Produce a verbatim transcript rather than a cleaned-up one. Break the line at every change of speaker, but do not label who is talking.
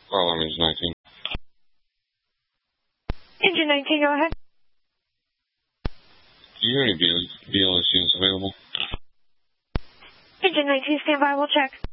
Well, I'm engine nineteen.
Engine nineteen, go ahead.
Do you hear any B L S units available?
Engine nineteen, stand by, we'll check.